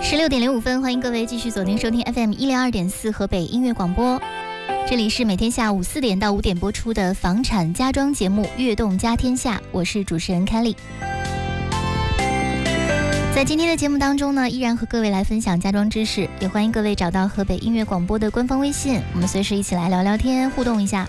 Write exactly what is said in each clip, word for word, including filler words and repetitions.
十六点零五分，欢迎各位继续锁定收听 F M 一零二点四河北音乐广播。这里是每天下午四点到五点播出的房产家装节目《悦动家天下》，我是主持人 Kelly。在今天的节目当中呢，依然和各位来分享家装知识，也欢迎各位找到河北音乐广播的官方微信，我们随时一起来聊聊天，互动一下。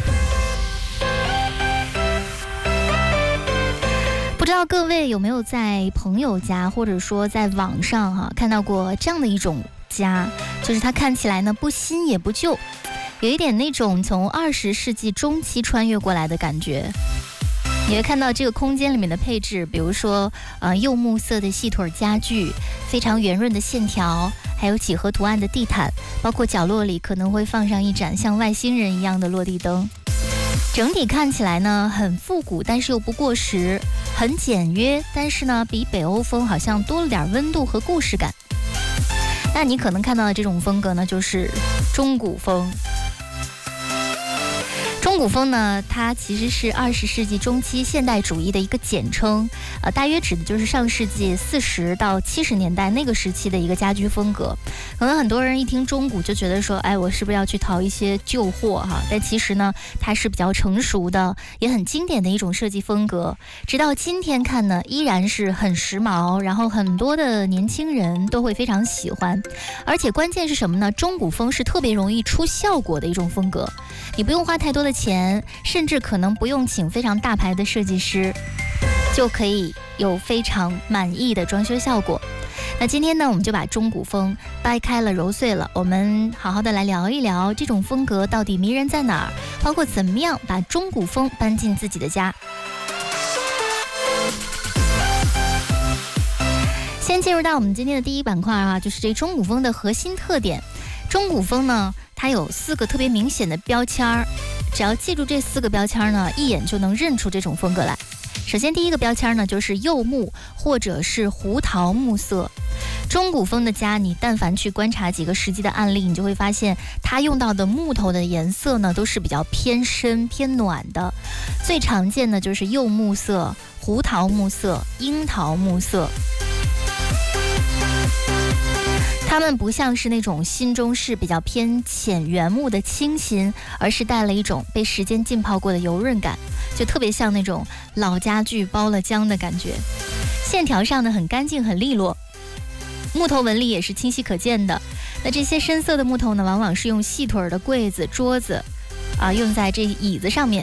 不知道各位有没有在朋友家或者说在网上哈、啊、看到过这样的一种家，就是它看起来呢不新也不旧，有一点那种从二十世纪中期穿越过来的感觉。你会看到这个空间里面的配置，比如说呃柚木色的细腿家具，非常圆润的线条，还有几何图案的地毯，包括角落里可能会放上一盏像外星人一样的落地灯。整体看起来呢很复古，但是又不过时，很简约，但是呢比北欧风好像多了点温度和故事感。那你可能看到的这种风格呢就是中古风。中古风呢，它其实是二十世纪中期现代主义的一个简称，呃，大约指的就是上世纪四十到七十年代那个时期的一个家居风格。可能很多人一听中古就觉得说，哎，我是不是要去淘一些旧货哈？但其实呢，它是比较成熟的，也很经典的一种设计风格。直到今天看呢，依然是很时髦，然后很多的年轻人都会非常喜欢。而且关键是什么呢？中古风是特别容易出效果的一种风格，你不用花太多的钱，甚至可能不用请非常大牌的设计师，就可以有非常满意的装修效果。那今天呢，我们就把中古风掰开了揉碎了，我们好好的来聊一聊这种风格到底迷人在哪儿，包括怎么样把中古风搬进自己的家。先进入到我们今天的第一板块啊，就是这中古风的核心特点。中古风呢，它有四个特别明显的标签儿，只要记住这四个标签呢，一眼就能认出这种风格来。首先第一个标签呢，就是柚木或者是胡桃木色。中古风的家，你但凡去观察几个实际的案例，你就会发现它用到的木头的颜色呢，都是比较偏深偏暖的。最常见的就是柚木色、胡桃木色、樱桃木色。它们不像是那种新中式比较偏浅原木的清新，而是带了一种被时间浸泡过的油润感，就特别像那种老家具包了浆的感觉。线条上呢很干净很利落，木头纹理也是清晰可见的。那这些深色的木头呢，往往是用细腿的柜子、桌子啊用在这椅子上面。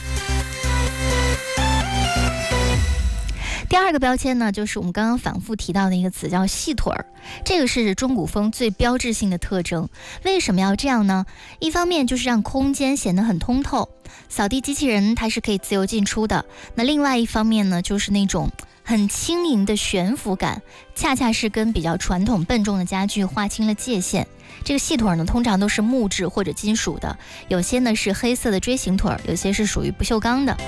第二个标签呢，就是我们刚刚反复提到的一个词，叫细腿儿。这个是中古风最标志性的特征。为什么要这样呢？一方面就是让空间显得很通透，扫地机器人它是可以自由进出的。那另外一方面呢，就是那种很轻盈的悬浮感，恰恰是跟比较传统笨重的家具划清了界限。这个细腿呢，通常都是木质或者金属的，有些呢是黑色的锥形腿，有些是属于不锈钢的。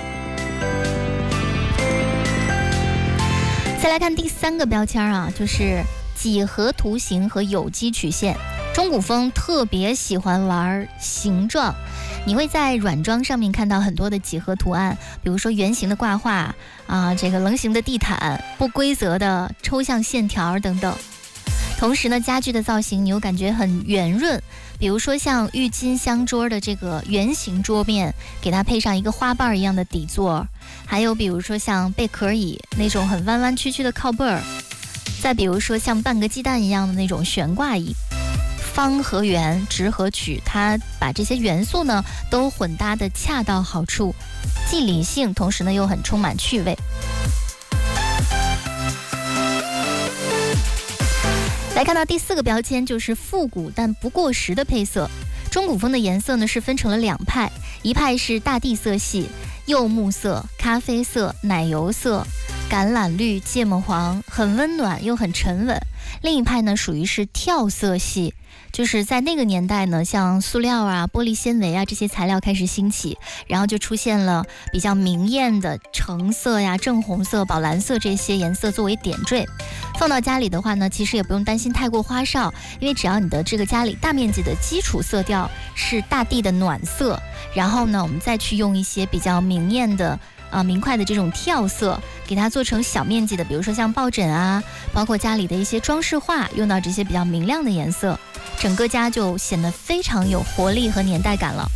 再来看第三个标签啊，就是几何图形和有机曲线。中古风特别喜欢玩形状，你会在软装上面看到很多的几何图案，比如说圆形的挂画啊，这个棱形的地毯，不规则的抽象线条等等。同时呢，家具的造型你又感觉很圆润，比如说像郁金香桌的这个圆形桌面，给它配上一个花瓣一样的底座，还有比如说像贝壳椅那种很弯弯曲曲的靠背儿，再比如说像半个鸡蛋一样的那种悬挂椅，方和圆、直和曲，它把这些元素呢都混搭的恰到好处，既理性，同时呢又很充满趣味。来看到第四个标签，就是复古但不过时的配色。中古风的颜色呢是分成了两派，一派是大地色系，柚木色、咖啡色、奶油色、橄榄绿、芥末黄，很温暖又很沉稳。另一派呢属于是跳色系，就是在那个年代呢，像塑料啊、玻璃纤维啊这些材料开始兴起，然后就出现了比较明艳的橙色呀、正红色、宝蓝色这些颜色作为点缀。放到家里的话呢，其实也不用担心太过花哨，因为只要你的这个家里大面积的基础色调是大地的暖色，然后呢，我们再去用一些比较明艳的啊明快的这种跳色，给它做成小面积的，比如说像抱枕啊，包括家里的一些装饰画，用到这些比较明亮的颜色，整个家就显得非常有活力和年代感了。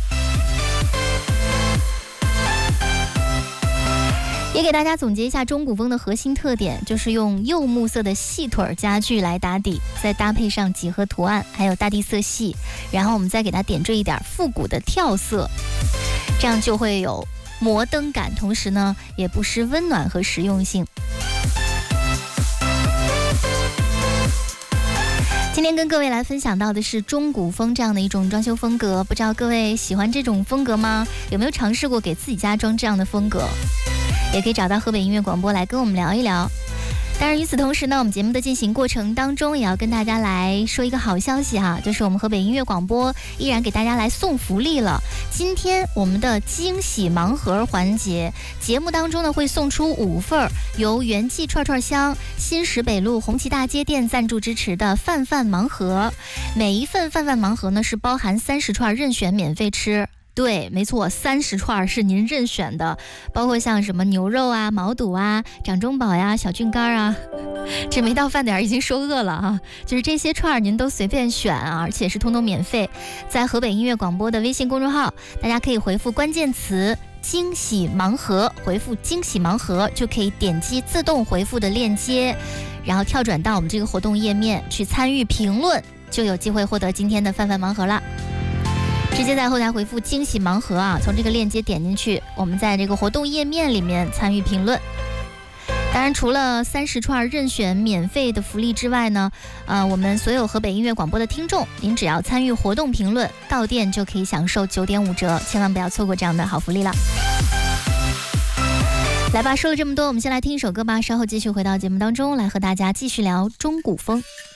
也给大家总结一下中古风的核心特点，就是用柚木色的细腿家具来打底，再搭配上几何图案，还有大地色系，然后我们再给它点缀一点复古的跳色，这样就会有摩登感，同时呢也不失温暖和实用性。今天跟各位来分享到的是中古风这样的一种装修风格，不知道各位喜欢这种风格吗？有没有尝试过给自己家装这样的风格？也可以找到河北音乐广播来跟我们聊一聊。当然与此同时呢，我们节目的进行过程当中也要跟大家来说一个好消息哈，就是我们河北音乐广播依然给大家来送福利了。今天我们的惊喜盲盒环节，节目当中呢会送出五份由元记串串香新石北路红旗大街店赞助支持的饭饭盲盒，每一份饭饭盲盒呢是包含三十串任选免费吃。对，没错，三十串是您任选的，包括像什么牛肉啊、毛肚啊、掌中宝呀、小菌干啊，这没到饭点已经说饿了啊！就是这些串您都随便选啊，而且是通通免费。在河北音乐广播的微信公众号，大家可以回复关键词惊喜盲盒，回复惊喜盲盒就可以点击自动回复的链接，然后跳转到我们这个活动页面去参与评论，就有机会获得今天的饭饭盲盒了。直接在后台回复惊喜盲盒啊，从这个链接点进去，我们在这个活动页面里面参与评论。当然除了三十串任选免费的福利之外呢，呃，我们所有河北音乐广播的听众，您只要参与活动评论到店就可以享受九点五折，千万不要错过这样的好福利了。来吧，说了这么多，我们先来听一首歌吧，稍后继续回到节目当中来和大家继续聊中古风。